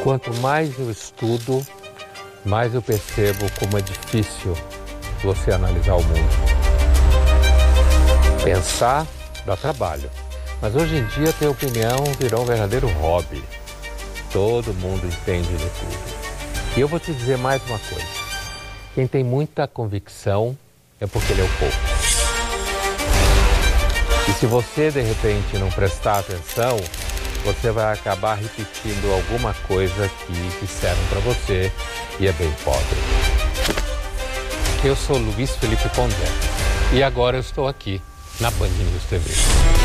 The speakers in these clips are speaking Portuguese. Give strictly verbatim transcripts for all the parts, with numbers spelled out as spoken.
quanto mais eu estudo, mais eu percebo como é difícil você analisar o mundo. Pensar dá trabalho, mas hoje em dia ter opinião virou um verdadeiro hobby. Todo mundo entende de tudo. E eu vou te dizer mais uma coisa. Quem tem muita convicção é porque leu pouco. E se você, de repente, não prestar atenção, você vai acabar repetindo alguma coisa que disseram para você e é bem pobre. Eu sou Luiz Felipe Pondé e agora eu estou aqui na Band News T V.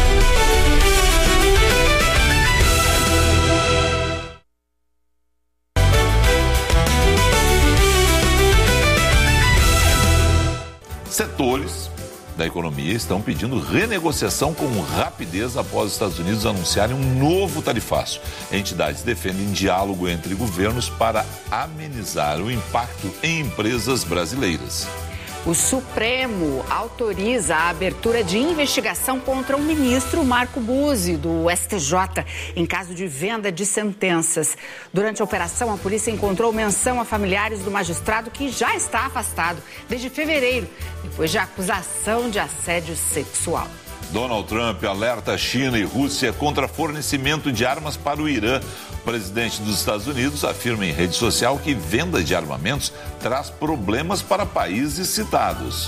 Setores da economia estão pedindo renegociação com rapidez após os Estados Unidos anunciarem um novo tarifaço. Entidades defendem diálogo entre governos para amenizar o impacto em empresas brasileiras. O Supremo autoriza a abertura de investigação contra o ministro Marco Buzzi, do S T J, em caso de venda de sentenças. Durante a operação, a polícia encontrou menção a familiares do magistrado que já está afastado desde fevereiro, depois de acusação de assédio sexual. Donald Trump alerta China e Rússia contra fornecimento de armas para o Irã. O presidente dos Estados Unidos afirma em rede social que venda de armamentos traz problemas para países citados.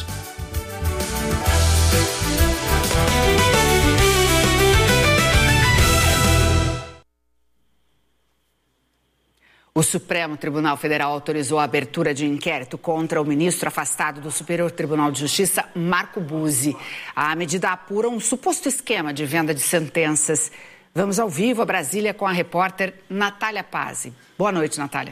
O Supremo Tribunal Federal autorizou a abertura de inquérito contra o ministro afastado do Superior Tribunal de Justiça, Marco Buzzi. A medida apura um suposto esquema de venda de sentenças. Vamos ao vivo a Brasília com a repórter Natália Pazzi. Boa noite, Natália.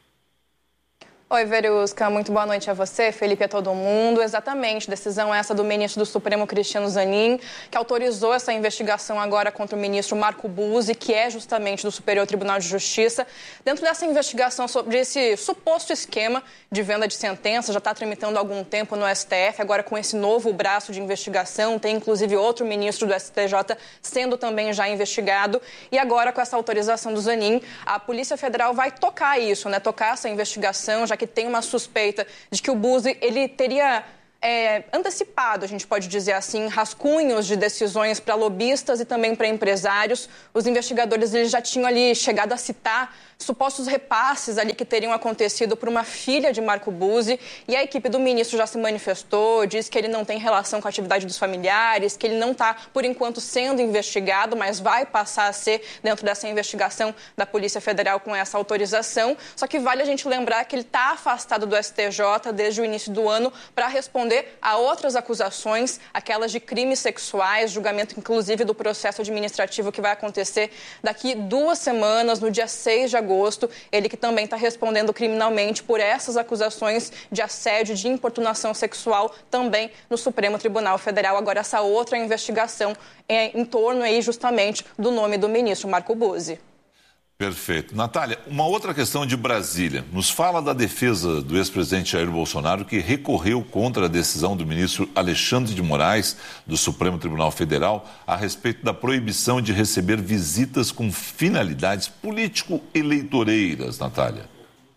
Oi, Verusca, muito boa noite a você, Felipe, a todo mundo. Exatamente, decisão essa do ministro do Supremo, Cristiano Zanin, que autorizou essa investigação agora contra o ministro Marco Buzzi, que é justamente do Superior Tribunal de Justiça. Dentro dessa investigação sobre esse suposto esquema de venda de sentença, já está tramitando há algum tempo no S T F, agora com esse novo braço de investigação, tem inclusive outro ministro do S T J sendo também já investigado. E agora, com essa autorização do Zanin, a Polícia Federal vai tocar isso, né? Tocar essa investigação, já que que tem uma suspeita de que o Buzzi, ele teria é, antecipado, a gente pode dizer assim, rascunhos de decisões para lobistas e também para empresários. Os investigadores eles já tinham ali chegado a citar supostos repasses ali que teriam acontecido por uma filha de Marco Buzzi, e a equipe do ministro já se manifestou, diz que ele não tem relação com a atividade dos familiares, que ele não está, por enquanto, sendo investigado, mas vai passar a ser dentro dessa investigação da Polícia Federal com essa autorização. Só que vale a gente lembrar que ele está afastado do S T J desde o início do ano para responder a outras acusações, aquelas de crimes sexuais, julgamento inclusive do processo administrativo que vai acontecer daqui duas semanas, no dia seis de agosto. Ele que também está respondendo criminalmente por essas acusações de assédio, de importunação sexual, também no Supremo Tribunal Federal. Agora, essa outra investigação é em torno aí justamente do nome do ministro Marco Buzzi. Perfeito. Natália, uma outra questão de Brasília. Nos fala da defesa do ex-presidente Jair Bolsonaro, que recorreu contra a decisão do ministro Alexandre de Moraes, do Supremo Tribunal Federal, a respeito da proibição de receber visitas com finalidades político-eleitoreiras, Natália.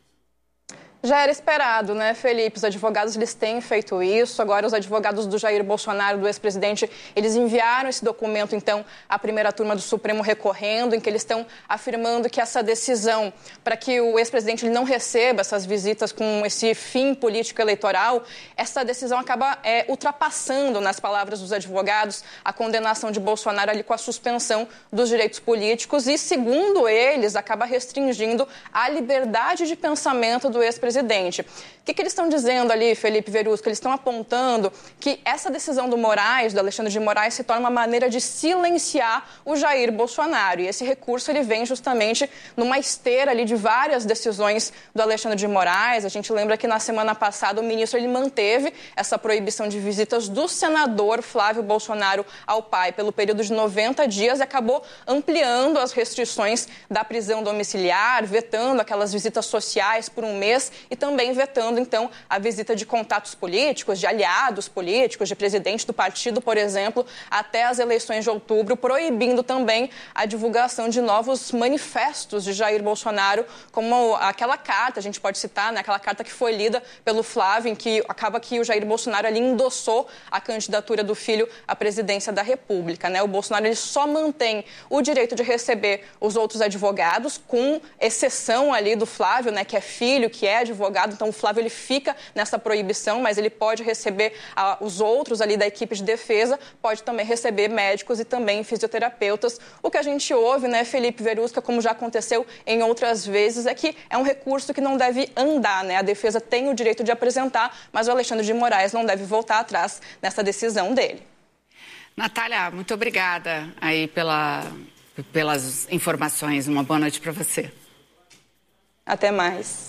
Já era esperado, né, Felipe? Os advogados, eles têm feito isso. Agora, os advogados do Jair Bolsonaro, do ex-presidente, eles enviaram esse documento, então, à primeira turma do Supremo recorrendo, em que eles estão afirmando que essa decisão para que o ex-presidente ele não receba essas visitas com esse fim político-eleitoral, essa decisão acaba é, ultrapassando, nas palavras dos advogados, a condenação de Bolsonaro ali com a suspensão dos direitos políticos e, segundo eles, acaba restringindo a liberdade de pensamento do ex-presidente. Presidente. O que, que eles estão dizendo ali, Felipe Verusca? Eles estão apontando que essa decisão do Moraes, do Alexandre de Moraes, se torna uma maneira de silenciar o Jair Bolsonaro. E esse recurso ele vem justamente numa esteira ali de várias decisões do Alexandre de Moraes. A gente lembra que na semana passada o ministro ele manteve essa proibição de visitas do senador Flávio Bolsonaro ao pai pelo período de noventa dias e acabou ampliando as restrições da prisão domiciliar, vetando aquelas visitas sociais por um mês e também vetando, então, a visita de contatos políticos, de aliados políticos, de presidente do partido, por exemplo, até as eleições de outubro, proibindo também a divulgação de novos manifestos de Jair Bolsonaro, como aquela carta, a gente pode citar, né, aquela carta que foi lida pelo Flávio, em que acaba que o Jair Bolsonaro ali endossou a candidatura do filho à presidência da República, né? O Bolsonaro ele só mantém o direito de receber os outros advogados, com exceção ali do Flávio, né, que é filho, que é advogado, então o Flávio ele fica nessa proibição, mas ele pode receber ah, os outros ali da equipe de defesa, pode também receber médicos e também fisioterapeutas. O que a gente ouve, né, Felipe Verusca, como já aconteceu em outras vezes, é que é um recurso que não deve andar, né? A defesa tem o direito de apresentar, mas o Alexandre de Moraes não deve voltar atrás nessa decisão dele. Natália, muito obrigada aí pela, pelas informações. Uma boa noite para você. Até mais.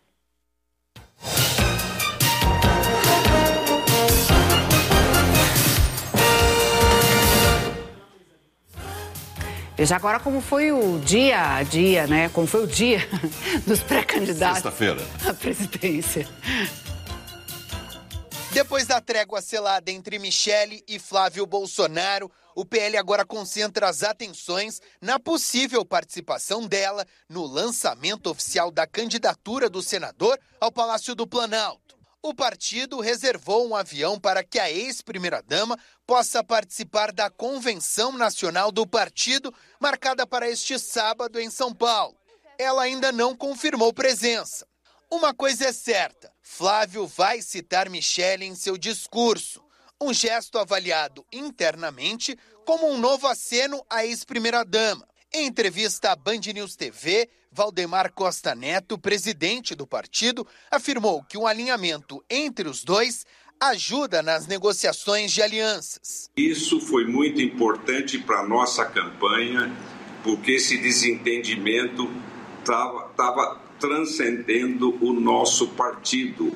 Veja agora como foi o dia a dia, né? Como foi o dia dos pré-candidatos Sexta-feira. à presidência. Depois da trégua selada entre Michele e Flávio Bolsonaro, o P L agora concentra as atenções na possível participação dela no lançamento oficial da candidatura do senador ao Palácio do Planalto. O partido reservou um avião para que a ex-primeira-dama possa participar da convenção nacional do partido, marcada para este sábado em São Paulo. Ela ainda não confirmou presença. Uma coisa é certa, Flávio vai citar Michele em seu discurso, um gesto avaliado internamente como um novo aceno à ex-primeira-dama. Em entrevista à Band News T V, Valdemar Costa Neto, presidente do partido, afirmou que um alinhamento entre os dois ajuda nas negociações de alianças. Isso foi muito importante para a nossa campanha, porque esse desentendimento estava transcendendo o nosso partido.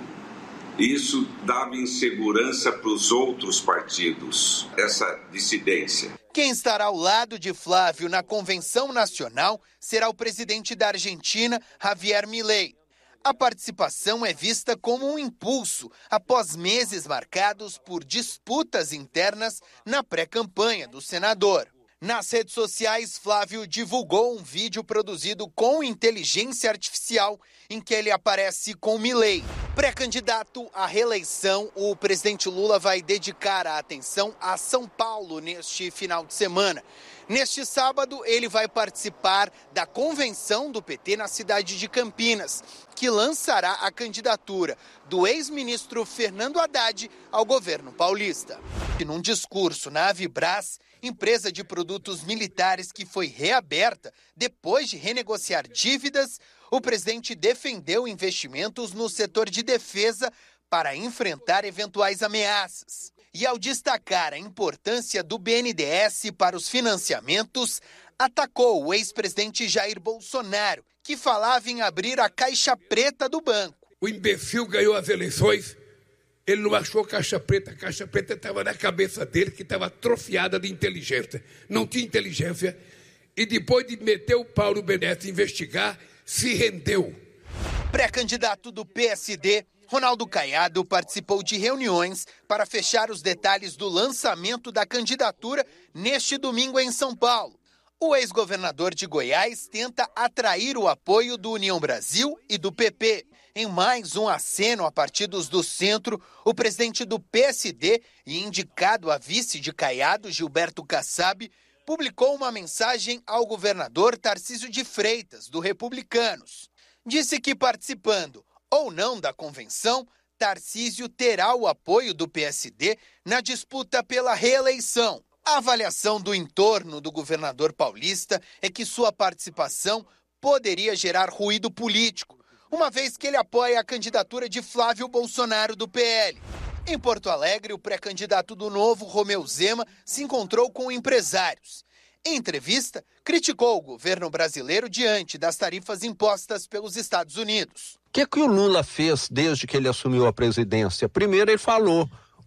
Isso dava insegurança para os outros partidos, essa dissidência. Quem estará ao lado de Flávio na convenção nacional será o presidente da Argentina, Javier Milei. A participação é vista como um impulso após meses marcados por disputas internas na pré-campanha do senador. Nas redes sociais, Flávio divulgou um vídeo produzido com inteligência artificial em que ele aparece com Milei. Pré-candidato à reeleição, o presidente Lula vai dedicar a atenção a São Paulo neste final de semana. Neste sábado, ele vai participar da convenção do P T na cidade de Campinas, que lançará a candidatura do ex-ministro Fernando Haddad ao governo paulista. E num discurso na Avibras, empresa de produtos militares que foi reaberta depois de renegociar dívidas, o presidente defendeu investimentos no setor de defesa para enfrentar eventuais ameaças. E ao destacar a importância do B N D E S para os financiamentos, atacou o ex-presidente Jair Bolsonaro, que falava em abrir a caixa preta do banco. O imbecil ganhou as eleições, ele não achou caixa preta, a caixa preta estava na cabeça dele, que estava atrofiada de inteligência. Não tinha inteligência, e depois de meter o pau no B N D E S e investigar, se rendeu. Pré-candidato do P S D, Ronaldo Caiado participou de reuniões para fechar os detalhes do lançamento da candidatura neste domingo em São Paulo. O ex-governador de Goiás tenta atrair o apoio do União Brasil e do P P. Em mais um aceno a partidos do centro, o presidente do P S D e indicado a vice de Caiado, Gilberto Kassab, publicou uma mensagem ao governador Tarcísio de Freitas, do Republicanos. Disse que participando ou não da convenção, Tarcísio terá o apoio do P S D na disputa pela reeleição. A avaliação do entorno do governador paulista é que sua participação poderia gerar ruído político, uma vez que ele apoia a candidatura de Flávio Bolsonaro do P L. Em Porto Alegre, o pré-candidato do Novo, Romeu Zema, se encontrou com empresários. Em entrevista, criticou o governo brasileiro diante das tarifas impostas pelos Estados Unidos. O que, que o Lula fez desde que ele assumiu a presidência? Primeiro, ele falou,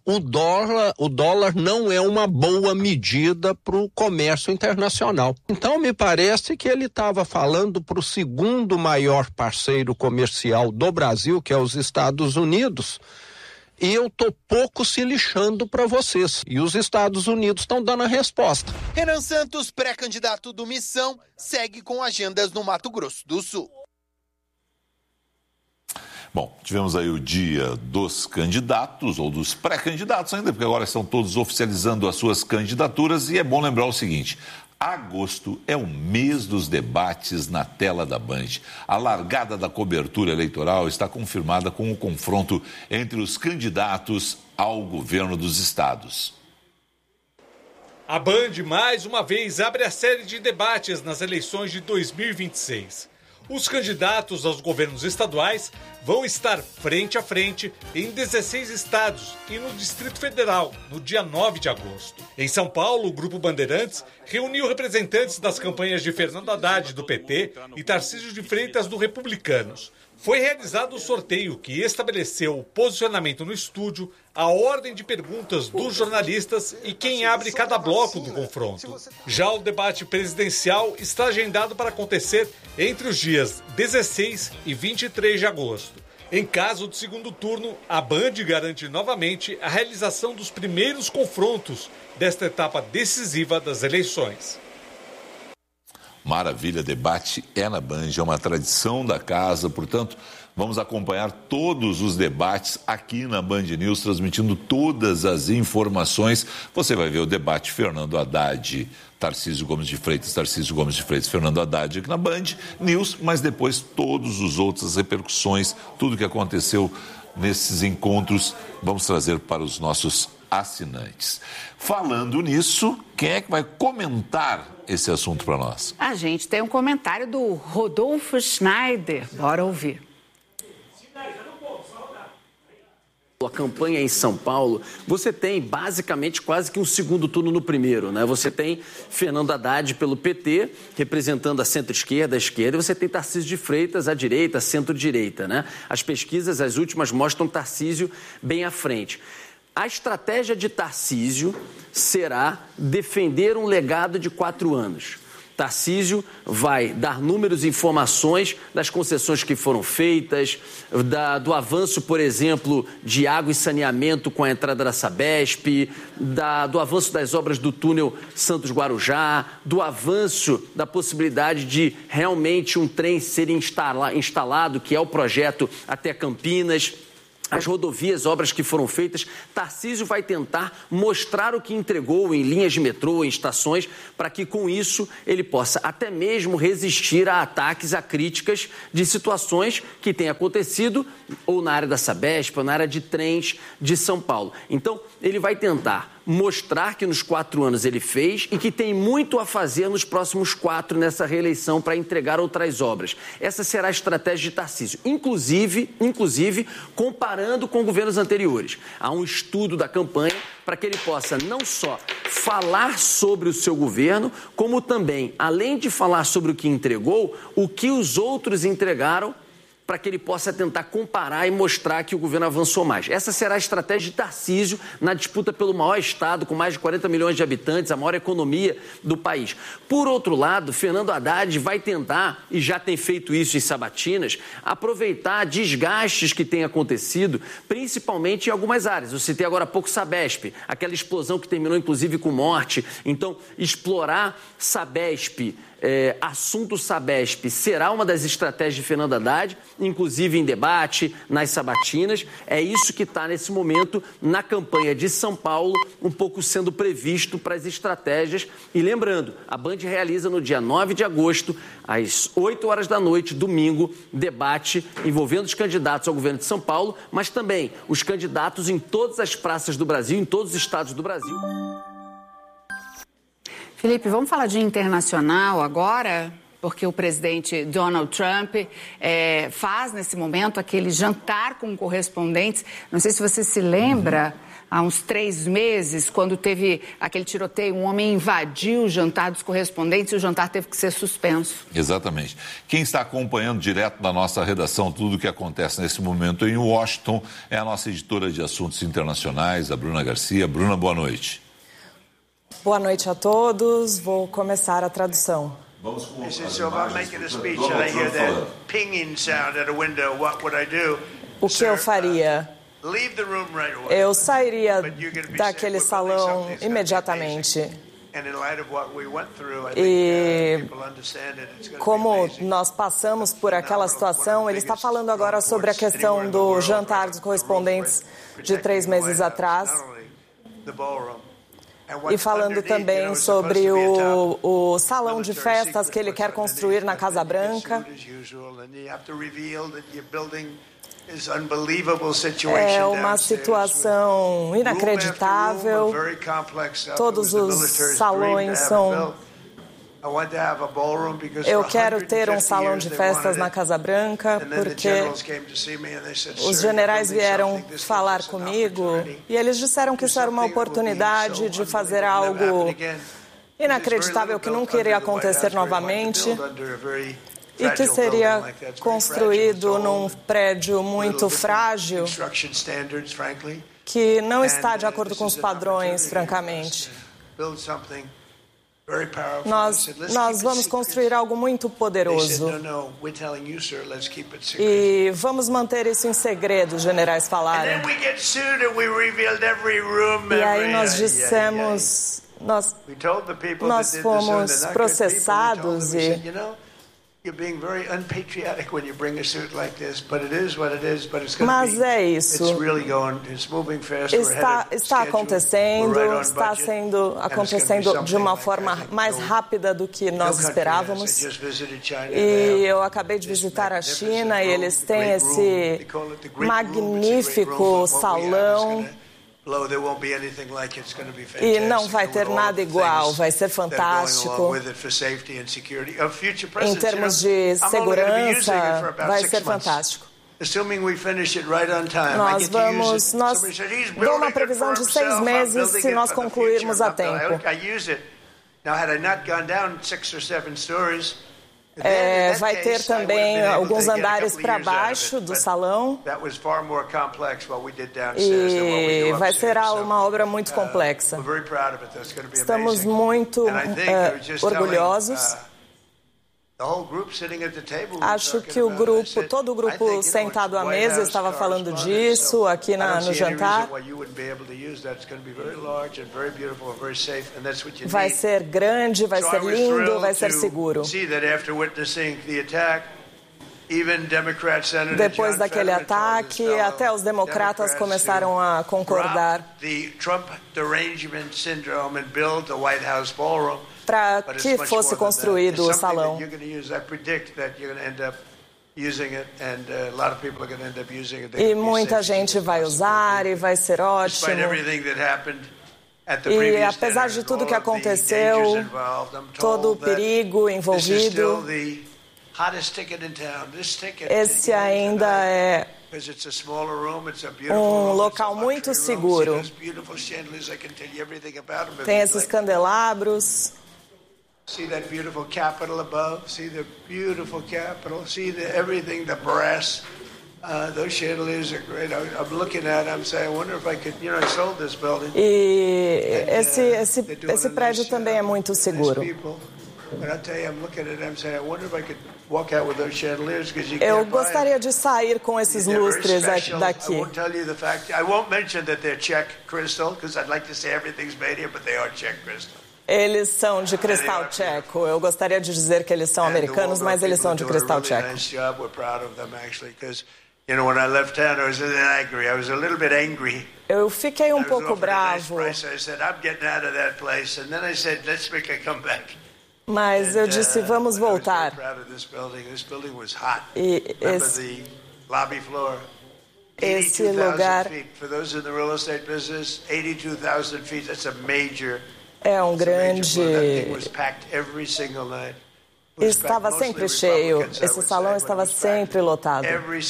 o dólar, o dólar não é uma boa medida para o comércio internacional. Então, me parece que ele estava falando para o segundo maior parceiro comercial do Brasil, que é os Estados Unidos, e eu tô pouco se lixando para vocês. E os Estados Unidos estão dando a resposta. Renan Santos, pré-candidato do Missão, segue com agendas no Mato Grosso do Sul. Bom, tivemos aí o dia dos candidatos, ou dos pré-candidatos ainda, porque agora estão todos oficializando as suas candidaturas, e é bom lembrar o seguinte: agosto é o mês dos debates na tela da Band. A largada da cobertura eleitoral está confirmada com o confronto entre os candidatos ao governo dos estados. A Band, mais uma vez, abre a série de debates nas eleições de dois mil e vinte e seis. Os candidatos aos governos estaduais vão estar frente a frente em dezesseis estados e no Distrito Federal, no dia nove de agosto. Em São Paulo, o Grupo Bandeirantes reuniu representantes das campanhas de Fernando Haddad, do P T, e Tarcísio de Freitas, do Republicanos. Foi realizado o sorteio que estabeleceu o posicionamento no estúdio, a ordem de perguntas dos jornalistas e quem abre cada bloco do confronto. Já o debate presidencial está agendado para acontecer entre os dias dezesseis e vinte e três de agosto. Em caso de segundo turno, a Band garante novamente a realização dos primeiros confrontos desta etapa decisiva das eleições. Maravilha, debate é na Band, é uma tradição da casa, portanto, vamos acompanhar todos os debates aqui na Band News, transmitindo todas as informações. Você vai ver o debate Fernando Haddad, Tarcísio Gomes de Freitas, Tarcísio Gomes de Freitas, Fernando Haddad aqui na Band News, mas depois todos os outros, as repercussões, tudo que aconteceu nesses encontros, vamos trazer para os nossos assinantes. Falando nisso, quem é que vai comentar esse assunto para nós? A gente tem um comentário do Rodolfo Schneider. Bora ouvir. A campanha em São Paulo, você tem basicamente quase que um segundo turno no primeiro, né? Você tem Fernando Haddad pelo P T, representando a centro-esquerda, a esquerda, e você tem Tarcísio de Freitas, à direita, a centro-direita, né? As pesquisas, as últimas, mostram Tarcísio bem à frente. A estratégia de Tarcísio será defender um legado de quatro anos. Tarcísio vai dar números e informações das concessões que foram feitas, da, do avanço, por exemplo, de água e saneamento com a entrada da Sabesp, da, do avanço das obras do túnel Santos-Guarujá, do avanço da possibilidade de realmente um trem ser instala, instalado, que é o projeto até Campinas. As rodovias, obras que foram feitas. Tarcísio vai tentar mostrar o que entregou em linhas de metrô, em estações, para que com isso ele possa até mesmo resistir a ataques, a críticas de situações que têm acontecido ou na área da Sabesp, ou na área de trens de São Paulo. Então, ele vai tentar mostrar que nos quatro anos ele fez e que tem muito a fazer nos próximos quatro nessa reeleição para entregar outras obras. Essa será a estratégia de Tarcísio, inclusive, inclusive comparando com governos anteriores. Há um estudo da campanha para que ele possa não só falar sobre o seu governo, como também, além de falar sobre o que entregou, o que os outros entregaram, para que ele possa tentar comparar e mostrar que o governo avançou mais. Essa será a estratégia de Tarcísio na disputa pelo maior estado, com mais de quarenta milhões de habitantes, a maior economia do país. Por outro lado, Fernando Haddad vai tentar, e já tem feito isso em sabatinas, aproveitar desgastes que têm acontecido, principalmente em algumas áreas. Eu citei agora há pouco Sabesp, aquela explosão que terminou inclusive com morte. Então, explorar Sabesp, É, assunto Sabesp será uma das estratégias de Fernando Haddad, inclusive em debate, nas sabatinas. É isso que está nesse momento na campanha de São Paulo, um pouco sendo previsto para as estratégias. E lembrando, a Band realiza no dia nove de agosto, às oito horas da noite, domingo, debate envolvendo os candidatos ao governo de São Paulo, mas também os candidatos em todas as praças do Brasil, em todos os estados do Brasil. Felipe, vamos falar de internacional agora, porque o presidente Donald Trump é, faz nesse momento aquele jantar com correspondentes. Não sei se você se lembra, há uns três meses, quando teve aquele tiroteio, um homem invadiu o jantar dos correspondentes e o jantar teve que ser suspenso. Exatamente. Quem está acompanhando direto da nossa redação tudo o que acontece nesse momento em Washington é a nossa editora de assuntos internacionais, a Bruna Garcia. Bruna, boa noite. Boa noite a todos. Vou começar a tradução. Vamos com as O que eu faria? Eu sairia daquele salão imediatamente. E como nós passamos por aquela situação, ele está falando agora sobre a questão do jantar dos correspondentes de três meses atrás. E falando também sobre o, o salão de festas que ele quer construir na Casa Branca. É uma situação inacreditável. Todos os salões são... Eu quero ter um salão de festas na Casa Branca porque os generais vieram falar comigo e eles disseram que isso era uma oportunidade de fazer algo inacreditável que nunca iria acontecer novamente e que seria construído num prédio muito frágil que não está de acordo com os padrões, francamente. Nós, nós vamos construir algo muito poderoso. E vamos manter isso em segredo, os generais falaram. E aí nós dissemos, nós, nós fomos processados e... Mas é isso. Está, está acontecendo, está sendo acontecendo de uma forma mais rápida do que nós esperávamos. E eu acabei de visitar a China e eles têm esse magnífico salão. E não vai ter nada igual, vai ser fantástico. Em termos de segurança, vai ser fantástico. Nós vamos, nós dou uma previsão de seis meses se nós concluirmos a tempo. É, vai ter também alguns andares para baixo do salão e vai ser uma obra muito complexa. Estamos muito uh, orgulhosos. Acho que o grupo, todo o grupo sentado à mesa estava falando disso aqui na, no jantar. Vai ser grande, vai ser lindo, vai ser seguro. Depois daquele ataque, até os democratas começaram a concordar para que fosse construído o salão. E muita gente vai usar e vai ser ótimo. E apesar de tudo que aconteceu, todo o perigo envolvido, esse ainda é um local muito seguro. Tem esses candelabros. See that beautiful Capitol above? See the beautiful Capitol? See the everything, the brass. Uh, those chandeliers are great. I, I'm looking at it, I'm saying, I wonder if I could, you know, I sold this building. E esse, esse, esse prédio também é muito seguro. Eu gostaria de sair com esses lustres daqui. Eles são de cristal tcheco. Eu gostaria de dizer que eles são americanos, mas eles são de cristal tcheco. Eu fiquei um pouco bravo. Mas eu disse, vamos voltar. E esse, esse lugar é um grande... estava sempre cheio. Esse salão estava sempre lotado.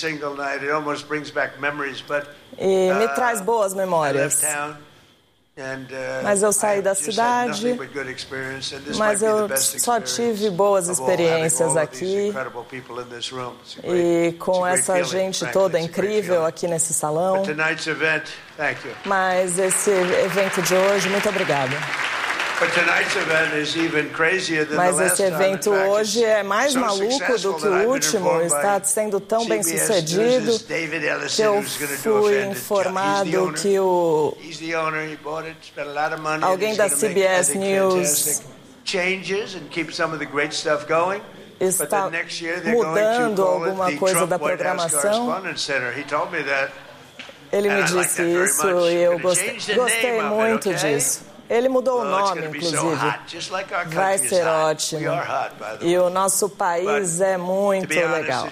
E me traz boas memórias. Mas eu saí da cidade, mas eu só tive boas experiências aqui e com essa gente toda incrível aqui nesse salão. Mas esse evento de hoje, muito obrigada. Mas esse evento hoje é mais maluco do que o último, está sendo tão bem sucedido que eu fui informado que o alguém da C B S News está mudando alguma coisa da programação. Ele me disse isso e eu gostei, gostei muito disso. Ele mudou o nome, inclusive. Vai ser ótimo. E o nosso país é muito legal.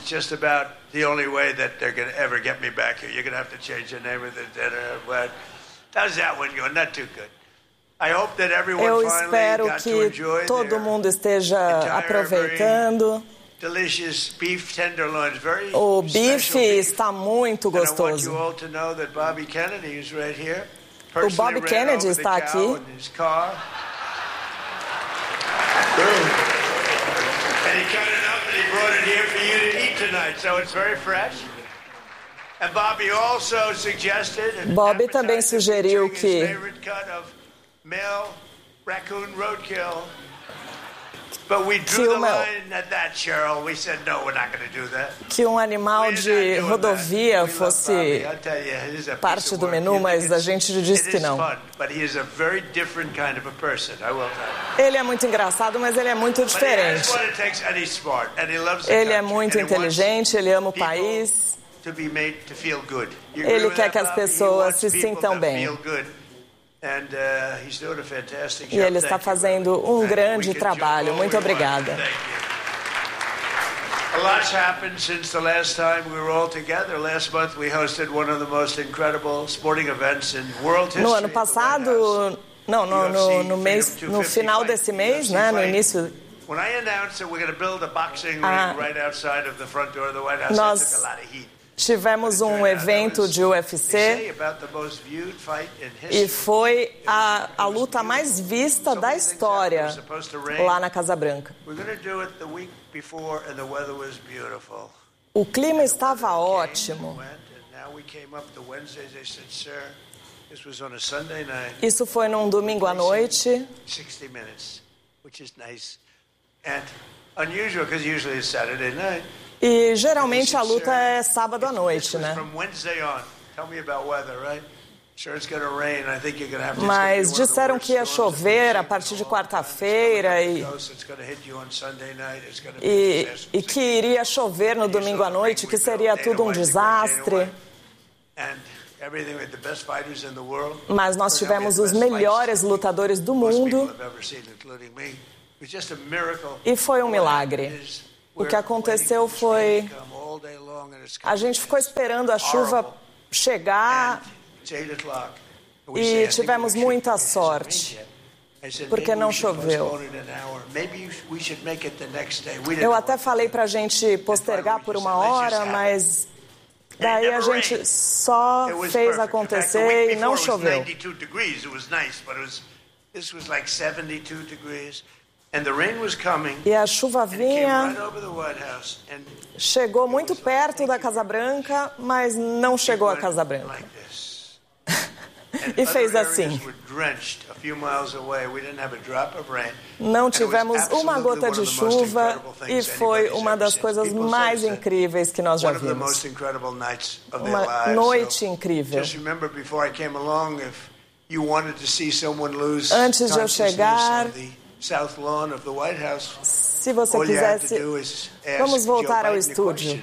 Eu espero que todo mundo esteja aproveitando. O bife está muito gostoso. O Bob Kennedy está aqui. Bob também sugeriu que que, uma, que um animal de rodovia fosse parte do menu, mas a gente disse que não. Ele é muito engraçado, mas ele é muito diferente. Ele é muito inteligente, ele ama o país. Ele quer que as pessoas se sintam bem. E ele está fazendo um grande trabalho. Muito obrigada. A lot's happened since the last time we were all together. Last month we hosted one of the most incredible sporting events in world history. No ano passado, não, no, no, no mês, no final desse mês, né, no início. When I announced that we're going to build a boxing ring right outside of the front door of the White House, that took a lot of heat. Tivemos um evento de U F C e foi a, a luta mais vista da história lá na Casa Branca. O clima estava ótimo. Isso foi num domingo à noite. E geralmente a luta é sábado à noite, né? Mas disseram que ia chover a partir de quarta-feira e, e, e que iria chover no domingo à noite, que seria tudo um desastre. Mas nós tivemos os melhores lutadores do mundo e foi um milagre. O que aconteceu foi... A gente ficou esperando a chuva chegar e tivemos muita sorte, porque não choveu. Eu até falei para a gente postergar por uma hora, mas daí a gente só fez acontecer e não choveu. E a chuva vinha, chegou muito perto da Casa Branca, mas não chegou à Casa Branca. E fez assim. Não tivemos uma gota de chuva e foi uma das coisas mais incríveis que nós já vimos. Uma noite incrível. Antes de eu chegar, se você quisesse, vamos voltar ao estúdio.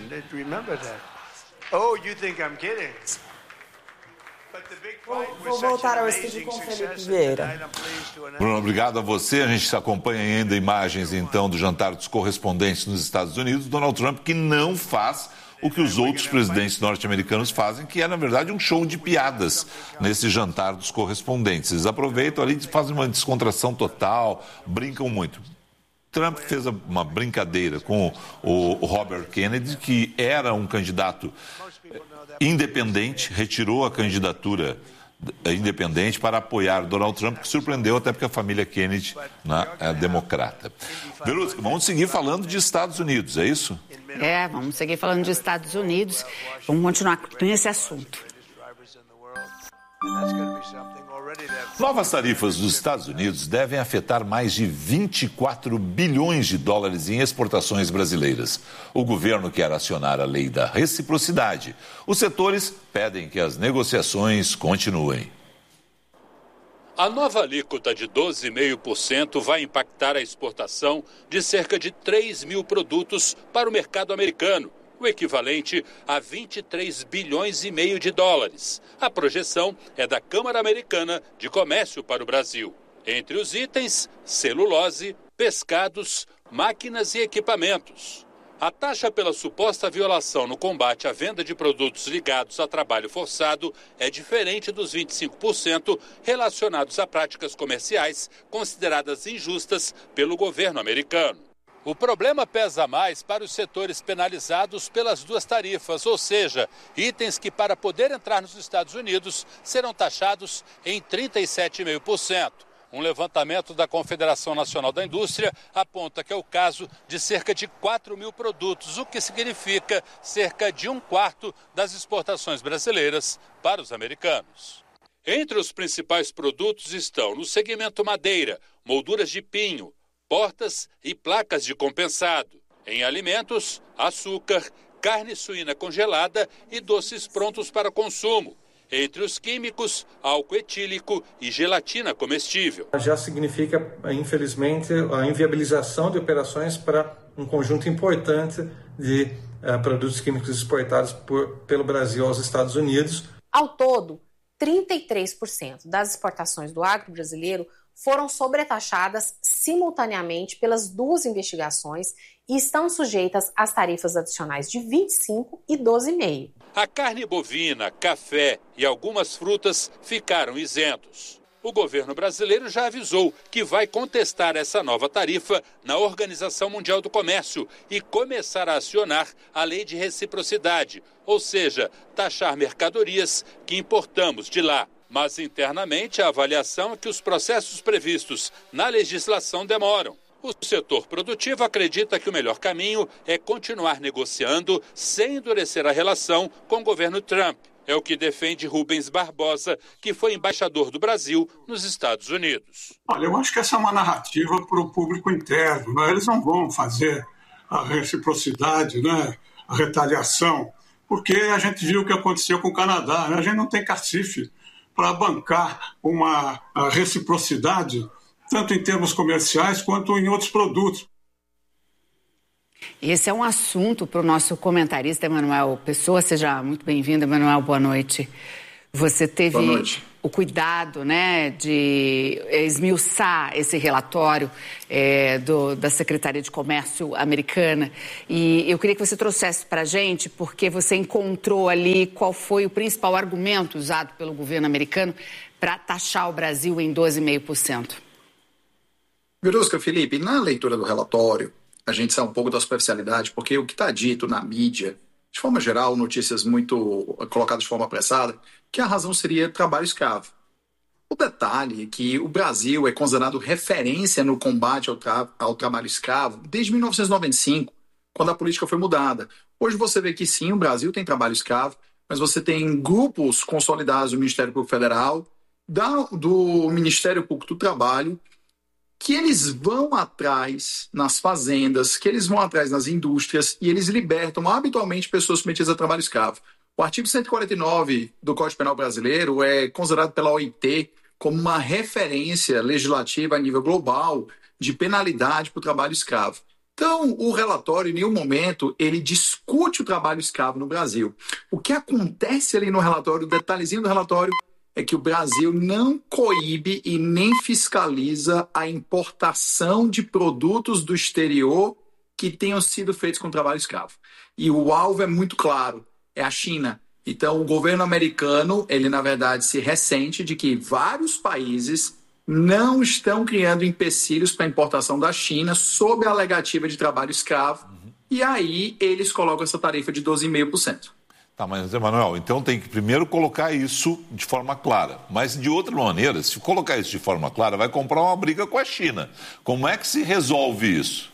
Vou voltar ao estúdio com o Felipe Vieira. Bruno, obrigado a você. A gente acompanha ainda imagens, então, do jantar dos correspondentes nos Estados Unidos. Donald Trump, que não faz o que os outros presidentes norte-americanos fazem, que é, na verdade, um show de piadas nesse jantar dos correspondentes. Eles aproveitam ali e fazem uma descontração total, brincam muito. Trump fez uma brincadeira com o Robert Kennedy, que era um candidato independente, retirou a candidatura independente para apoiar Donald Trump, que surpreendeu até porque a família Kennedy né, é democrata. Verusca, vamos seguir falando de Estados Unidos, é isso? É, vamos seguir falando de Estados Unidos. Vamos continuar nesse assunto. Novas tarifas dos Estados Unidos devem afetar mais de vinte e quatro bilhões de dólares em exportações brasileiras. O governo quer acionar a lei da reciprocidade. Os setores pedem que as negociações continuem. A nova alíquota de doze vírgula cinco por cento vai impactar a exportação de cerca de três mil produtos para o mercado americano, o equivalente a vinte e três bilhões e meio de dólares. A projeção é da Câmara Americana de Comércio para o Brasil. Entre os itens, celulose, pescados, máquinas e equipamentos. A taxa pela suposta violação no combate à venda de produtos ligados a trabalho forçado é diferente dos vinte e cinco por cento relacionados a práticas comerciais consideradas injustas pelo governo americano. O problema pesa mais para os setores penalizados pelas duas tarifas, ou seja, itens que para poder entrar nos Estados Unidos serão taxados em trinta e sete vírgula cinco por cento. Um levantamento da Confederação Nacional da Indústria aponta que é o caso de cerca de quatro mil produtos, o que significa cerca de um quarto das exportações brasileiras para os americanos. Entre os principais produtos estão, no segmento madeira, molduras de pinho, portas e placas de compensado. Em alimentos, açúcar, carne suína congelada e doces prontos para consumo. Entre os químicos, álcool etílico e gelatina comestível. Já significa, infelizmente, a inviabilização de operações para um conjunto importante de uh, produtos químicos exportados por, pelo Brasil aos Estados Unidos. Ao todo, trinta e três por cento das exportações do agro brasileiro foram sobretaxadas simultaneamente pelas duas investigações e estão sujeitas às tarifas adicionais de vinte e cinco por cento e doze vírgula cinco por cento. A carne bovina, café e algumas frutas ficaram isentos. O governo brasileiro já avisou que vai contestar essa nova tarifa na Organização Mundial do Comércio e começar a acionar a lei de reciprocidade, ou seja, taxar mercadorias que importamos de lá. Mas internamente a avaliação é que os processos previstos na legislação demoram. O setor produtivo acredita que o melhor caminho é continuar negociando sem endurecer a relação com o governo Trump. É o que defende Rubens Barbosa, que foi embaixador do Brasil nos Estados Unidos. Olha, eu acho que essa é uma narrativa para o público interno, né? Eles não vão fazer a reciprocidade, né? A retaliação, porque a gente viu o que aconteceu com o Canadá, né? A gente não tem cacife para bancar uma reciprocidade, tanto em termos comerciais quanto em outros produtos. Esse é um assunto para o nosso comentarista Emanuel Pessoa. Seja muito bem-vindo, Emanuel, boa noite. Você teve o cuidado, né, de esmiuçar esse relatório é, do, da Secretaria de Comércio americana. E eu queria que você trouxesse para a gente, porque você encontrou ali qual foi o principal argumento usado pelo governo americano para taxar o Brasil em doze vírgula cinco por cento. Verusca, Felipe, na leitura do relatório, a gente sai um pouco da superficialidade, porque o que está dito na mídia, de forma geral, notícias muito colocadas de forma apressada, que a razão seria trabalho escravo. O detalhe é que o Brasil é considerado referência no combate ao, tra- ao trabalho escravo desde mil novecentos e noventa e cinco, quando a política foi mudada. Hoje você vê que sim, o Brasil tem trabalho escravo, mas você tem grupos consolidados do Ministério Público Federal, da, do Ministério Público do Trabalho, que eles vão atrás nas fazendas, que eles vão atrás nas indústrias e eles libertam habitualmente pessoas submetidas a trabalho escravo. O artigo cento e quarenta e nove do Código Penal Brasileiro é considerado pela O I T como uma referência legislativa a nível global de penalidade para o trabalho escravo. Então, o relatório, em nenhum momento, ele discute o trabalho escravo no Brasil. O que acontece ali no relatório, o detalhezinho do relatório, é que o Brasil não coíbe e nem fiscaliza a importação de produtos do exterior que tenham sido feitos com trabalho escravo. E o alvo é muito claro, é a China. Então, o governo americano, ele, na verdade, se ressente de que vários países não estão criando empecilhos para a importação da China sob a alegativa de trabalho escravo. Uhum. E aí eles colocam essa tarifa de doze vírgula cinco por cento. Tá, mas, Emanuel, então tem que primeiro colocar isso de forma clara. Mas, de outra maneira, se colocar isso de forma clara, vai comprar uma briga com a China. Como é que se resolve isso?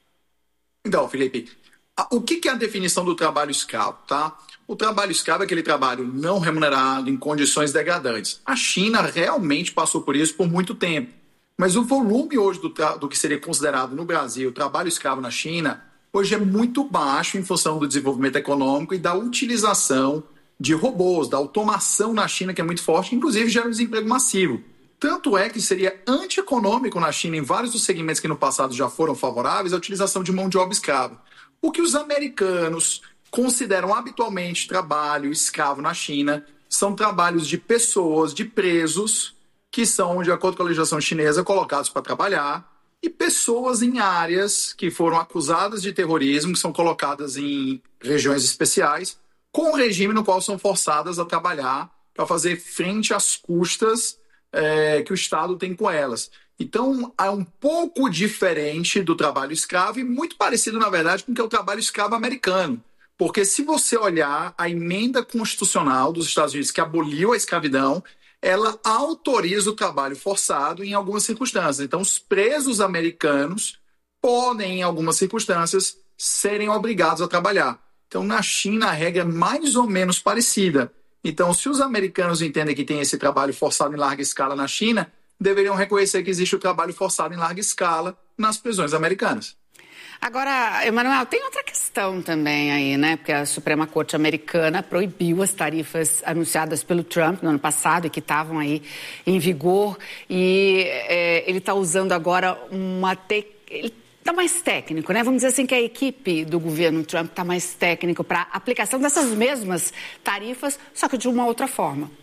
Então, Felipe, o que é a definição do trabalho escravo, tá? O trabalho escravo é aquele trabalho não remunerado, em condições degradantes. A China realmente passou por isso por muito tempo. Mas o volume hoje do, do que seria considerado no Brasil trabalho escravo na China hoje é muito baixo em função do desenvolvimento econômico e da utilização de robôs, da automação na China, que é muito forte, que inclusive gera um desemprego massivo. Tanto é que seria antieconômico na China, em vários dos segmentos que no passado já foram favoráveis, a utilização de mão de obra escrava. O que os americanos consideram habitualmente trabalho escravo na China são trabalhos de pessoas, de presos, que são, de acordo com a legislação chinesa, colocados para trabalhar, e pessoas em áreas que foram acusadas de terrorismo, que são colocadas em regiões especiais, com um regime no qual são forçadas a trabalhar para fazer frente às custas é, que o Estado tem com elas. Então, é um pouco diferente do trabalho escravo e muito parecido, na verdade, com o que é o trabalho escravo americano. Porque se você olhar a emenda constitucional dos Estados Unidos que aboliu a escravidão, ela autoriza o trabalho forçado em algumas circunstâncias. Então, os presos americanos podem, em algumas circunstâncias, serem obrigados a trabalhar. Então, na China, a regra é mais ou menos parecida. Então, se os americanos entendem que tem esse trabalho forçado em larga escala na China, deveriam reconhecer que existe o trabalho forçado em larga escala nas prisões americanas. Agora, Emanuel, tem outra questão também aí, né? Porque a Suprema Corte americana proibiu as tarifas anunciadas pelo Trump no ano passado e que estavam aí em vigor. E é, ele está usando agora uma... Te... Ele está mais técnico, né? Vamos dizer assim que a equipe do governo Trump está mais técnico para a aplicação dessas mesmas tarifas, só que de uma outra forma.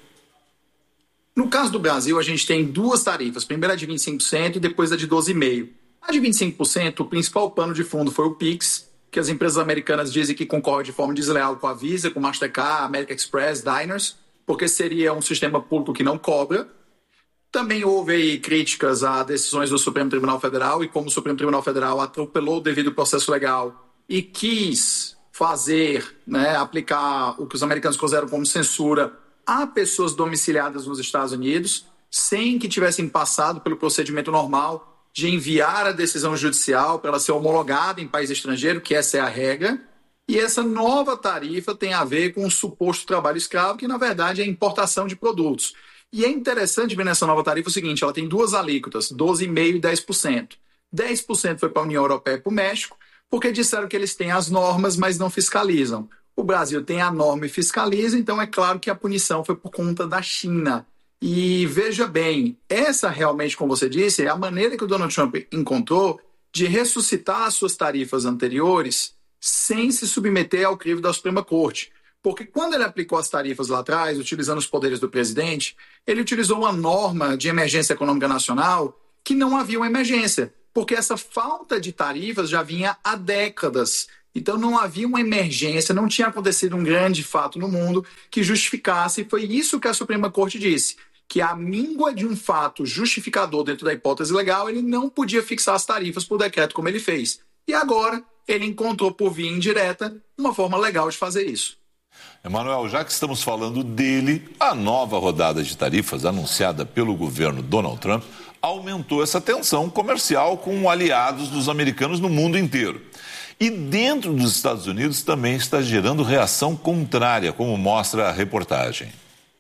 No caso do Brasil, a gente tem duas tarifas. Primeiro a de vinte e cinco por cento e depois a de doze vírgula cinco por cento. A de vinte e cinco por cento, o principal pano de fundo foi o Pix, que as empresas americanas dizem que concorre de forma desleal com a Visa, com Mastercard, American Express, Diners, porque seria um sistema público que não cobra. Também houve aí críticas a decisões do Supremo Tribunal Federal e como o Supremo Tribunal Federal atropelou o devido processo legal e quis fazer, né, aplicar o que os americanos consideram como censura a pessoas domiciliadas nos Estados Unidos, sem que tivessem passado pelo procedimento normal de enviar a decisão judicial para ela ser homologada em país estrangeiro, que essa é a regra. E essa nova tarifa tem a ver com o suposto trabalho escravo, que na verdade é a importação de produtos. E é interessante ver nessa nova tarifa o seguinte, ela tem duas alíquotas, doze vírgula cinco por cento e dez por cento. dez por cento foi para a União Europeia e para o México, porque disseram que eles têm as normas, mas não fiscalizam. O Brasil tem a norma e fiscaliza, então é claro que a punição foi por conta da China. E veja bem, essa realmente, como você disse, é a maneira que o Donald Trump encontrou de ressuscitar as suas tarifas anteriores sem se submeter ao crivo da Suprema Corte. Porque quando ele aplicou as tarifas lá atrás, utilizando os poderes do presidente, ele utilizou uma norma de emergência econômica nacional que não havia uma emergência, porque essa falta de tarifas já vinha há décadas. Então não havia uma emergência, não tinha acontecido um grande fato no mundo que justificasse, e foi isso que a Suprema Corte disse, que a míngua de um fato justificador dentro da hipótese legal, ele não podia fixar as tarifas por decreto como ele fez. E agora ele encontrou por via indireta uma forma legal de fazer isso. Emanuel, já que estamos falando dele, a nova rodada de tarifas anunciada pelo governo Donald Trump aumentou essa tensão comercial com aliados dos americanos no mundo inteiro. E dentro dos Estados Unidos também está gerando reação contrária, como mostra a reportagem.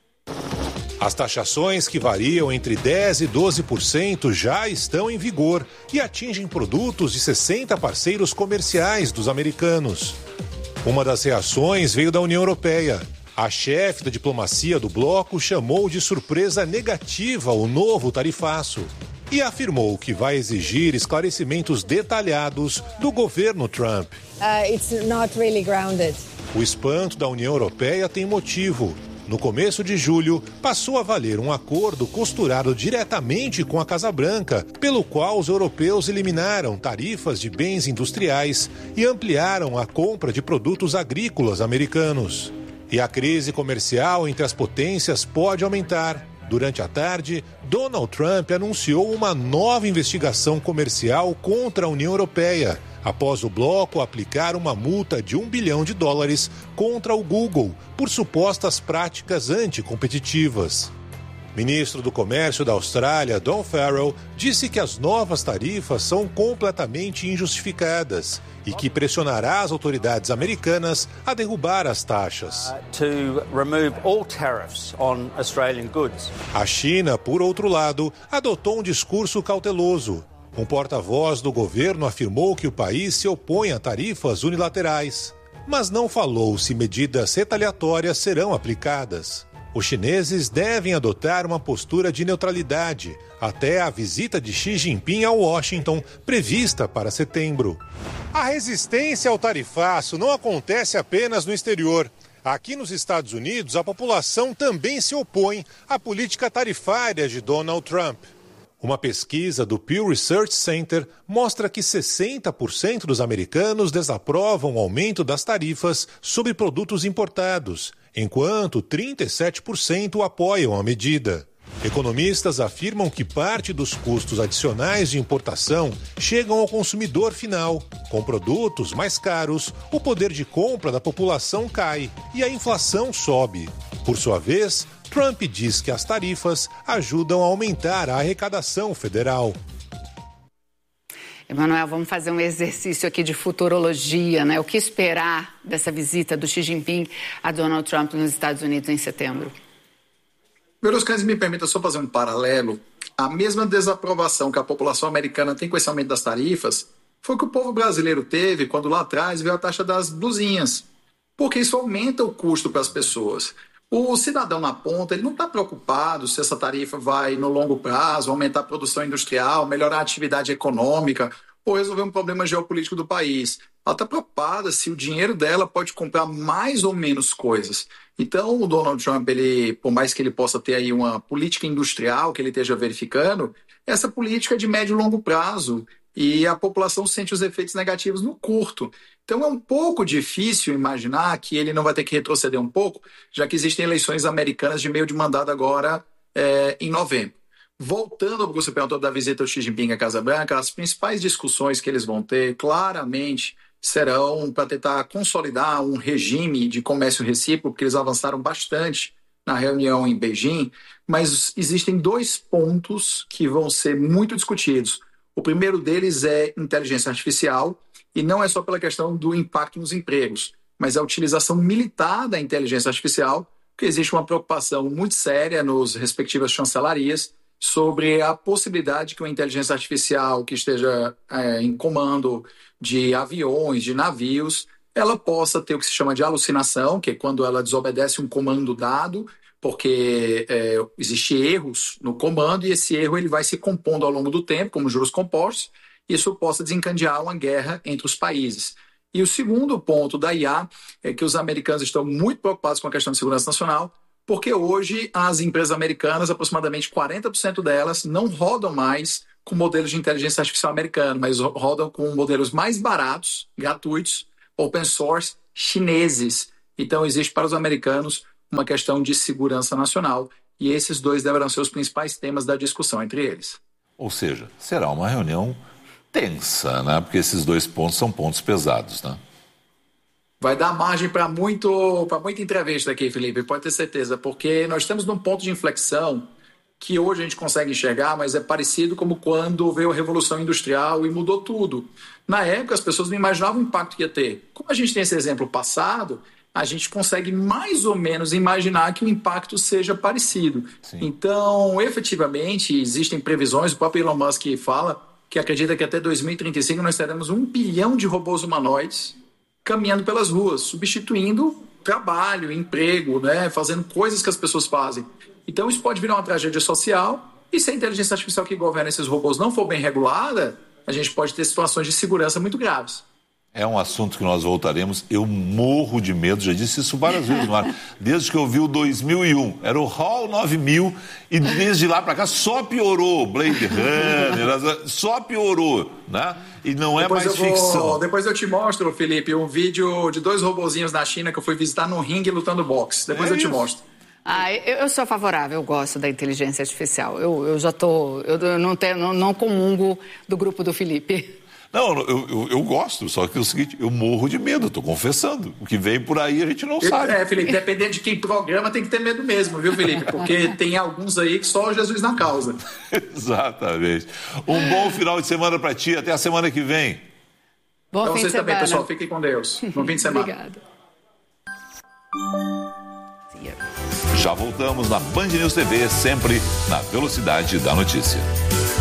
As taxações, que variam entre dez por cento e doze por cento, já estão em vigor e atingem produtos de sessenta parceiros comerciais dos americanos. Uma das reações veio da União Europeia. A chefe da diplomacia do bloco chamou de surpresa negativa o novo tarifaço e afirmou que vai exigir esclarecimentos detalhados do governo Trump. Uh, it's not really grounded. O espanto da União Europeia tem motivo. No começo de julho, passou a valer um acordo costurado diretamente com a Casa Branca, pelo qual os europeus eliminaram tarifas de bens industriais e ampliaram a compra de produtos agrícolas americanos. E a crise comercial entre as potências pode aumentar. Durante a tarde, Donald Trump anunciou uma nova investigação comercial contra a União Europeia, após o bloco aplicar uma multa de um bilhão de dólares contra o Google por supostas práticas anticompetitivas. Ministro do Comércio da Austrália, Don Farrell, disse que as novas tarifas são completamente injustificadas e que pressionará as autoridades americanas a derrubar as taxas. A China, por outro lado, adotou um discurso cauteloso. Um porta-voz do governo afirmou que o país se opõe a tarifas unilaterais, mas não falou se medidas retaliatórias serão aplicadas. Os chineses devem adotar uma postura de neutralidade até a visita de Xi Jinping a Washington, prevista para setembro. A resistência ao tarifaço não acontece apenas no exterior. Aqui nos Estados Unidos, a população também se opõe à política tarifária de Donald Trump. Uma pesquisa do Pew Research Center mostra que sessenta por cento dos americanos desaprovam o aumento das tarifas sobre produtos importados, enquanto trinta e sete por cento apoiam a medida. Economistas afirmam que parte dos custos adicionais de importação chegam ao consumidor final. Com produtos mais caros, o poder de compra da população cai e a inflação sobe. Por sua vez, Trump diz que as tarifas ajudam a aumentar a arrecadação federal. Emanuel, vamos fazer um exercício aqui de futurologia, né? O que esperar dessa visita do Xi Jinping a Donald Trump nos Estados Unidos em setembro? Verusca, me permita só fazer um paralelo. A mesma desaprovação que a população americana tem com esse aumento das tarifas foi o que o povo brasileiro teve quando lá atrás veio a taxa das blusinhas, porque isso aumenta o custo para as pessoas. O cidadão na ponta, ele não está preocupado se essa tarifa vai, no longo prazo, aumentar a produção industrial, melhorar a atividade econômica ou resolver um problema geopolítico do país. Ela está preocupada se o dinheiro dela pode comprar mais ou menos coisas. Então, o Donald Trump, ele, por mais que ele possa ter aí uma política industrial que ele esteja verificando, essa política é de médio e longo prazo e a população sente os efeitos negativos no curto. Então é um pouco difícil imaginar que ele não vai ter que retroceder um pouco, já que existem eleições americanas de meio de mandato agora é, em novembro. Voltando ao que você perguntou da visita do Xi Jinping à Casa Branca, as principais discussões que eles vão ter claramente serão para tentar consolidar um regime de comércio recíproco, porque eles avançaram bastante na reunião em Beijing, mas existem dois pontos que vão ser muito discutidos. O primeiro deles é inteligência artificial, e não é só pela questão do impacto nos empregos, mas a utilização militar da inteligência artificial, porque existe uma preocupação muito séria nos respectivas chancelarias sobre a possibilidade que uma inteligência artificial que esteja é, em comando de aviões, de navios, ela possa ter o que se chama de alucinação, que é quando ela desobedece um comando dado, porque é, existem erros no comando e esse erro ele vai se compondo ao longo do tempo, como juros compostos, e isso possa desencadear uma guerra entre os países. E o segundo ponto da I A é que os americanos estão muito preocupados com a questão de segurança nacional, porque hoje as empresas americanas, aproximadamente quarenta por cento delas, não rodam mais com modelos de inteligência artificial americano, mas rodam com modelos mais baratos, gratuitos, open source, chineses. Então existe para os americanos uma questão de segurança nacional, e esses dois deverão ser os principais temas da discussão entre eles. Ou seja, será uma reunião tensa, né? Porque esses dois pontos são pontos pesados, né? Vai dar margem para muito, para muita entrevista aqui, Felipe, pode ter certeza, porque nós estamos num ponto de inflexão que hoje a gente consegue enxergar, mas é parecido como quando veio a Revolução Industrial e mudou tudo. Na época, as pessoas não imaginavam o impacto que ia ter. Como a gente tem esse exemplo passado, a gente consegue mais ou menos imaginar que o impacto seja parecido. Sim. Então, efetivamente, existem previsões, o próprio Elon Musk fala que acredita que até dois mil e trinta e cinco nós teremos um bilhão de robôs humanoides caminhando pelas ruas, substituindo trabalho, emprego, né, fazendo coisas que as pessoas fazem. Então isso pode virar uma tragédia social, e se a inteligência artificial que governa esses robôs não for bem regulada, a gente pode ter situações de segurança muito graves. É um assunto que nós voltaremos. Eu morro de medo, já disse isso várias vezes no ar. Desde que eu vi o dois mil e um, era o HAL nove mil, e desde lá para cá só piorou. Blade Runner, só piorou, né? E não é depois mais eu vou, ficção. Depois eu te mostro, Felipe, um vídeo de dois robozinhos na China que eu fui visitar no ringue lutando boxe. Depois é eu te isso. mostro. Ah, eu, eu sou favorável, eu gosto da inteligência artificial. Eu, eu já tô, eu, eu não, tenho, não, não comungo do grupo do Felipe. Não, eu, eu, eu gosto, só que é o seguinte, eu morro de medo, estou confessando. O que vem por aí a gente não sabe. É, Felipe, dependendo de quem programa, tem que ter medo mesmo, viu, Felipe? Porque tem alguns aí que só Jesus na causa. Exatamente. Um bom final de semana para ti, até a semana que vem. Bom então fim vocês de também, semana. pessoal, fiquem com Deus. Bom fim de semana. Obrigada. Já voltamos na Band News T V, sempre na velocidade da notícia.